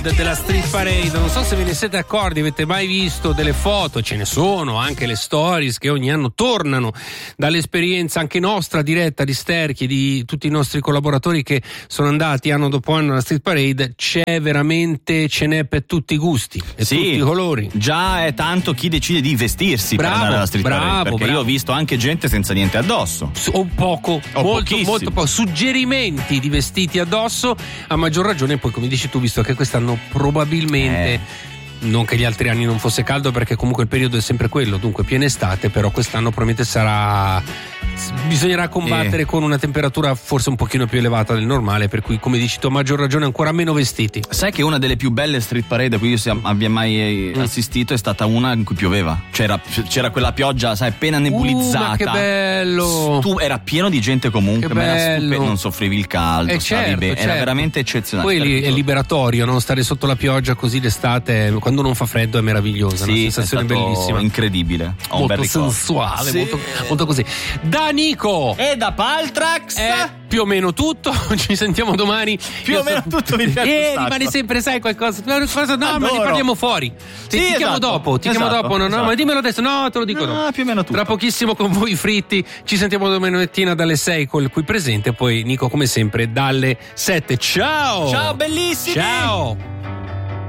della Street Parade. Non so se ve ne siete accorti, avete mai visto delle foto, ce ne sono anche le stories che ogni anno tornano dall'esperienza anche nostra diretta di Sterchi, di tutti i nostri collaboratori che sono andati anno dopo anno alla Street Parade. Ce n'è per tutti i gusti e sì, tutti i colori. Già è tanto chi decide di vestirsi per andare alla Street Parade, perché io ho visto anche gente senza niente addosso o poco, molto poco suggerimenti di vestiti addosso, a maggior ragione poi, come dici tu, visto che quest'anno probabilmente non che gli altri anni non fosse caldo, perché comunque il periodo è sempre quello, dunque piena estate, però quest'anno probabilmente bisognerà combattere con una temperatura forse un pochino più elevata del normale, per cui, come dici tu, a maggior ragione ancora meno vestiti. Sai che una delle più belle Street Parade a cui io abbia mai assistito è stata una in cui pioveva, c'era quella pioggia, sai, appena nebulizzata, ma che bello, tu era pieno di gente comunque, non soffrivi il caldo, stavi bene, era veramente eccezionale. Poi è liberatorio, no? Stare sotto la pioggia così d'estate quando non fa freddo è meravigliosa, sì, una sensazione bellissima, incredibile, molto sensuale, sì. molto così. Da Nico e da Paltrax più o meno tutto. Ci sentiamo domani. Più o meno tutto mi rimane sempre, sai, qualcosa. No, ma ne parliamo fuori. Ti chiamo dopo. Ma dimmelo adesso. No, te lo dico dopo. Più o meno tutto. Tra pochissimo con voi fritti. Ci sentiamo domani mattina dalle 6 col qui presente. Poi Nico, come sempre, dalle 7. Ciao. Ciao, bellissimi. Ciao.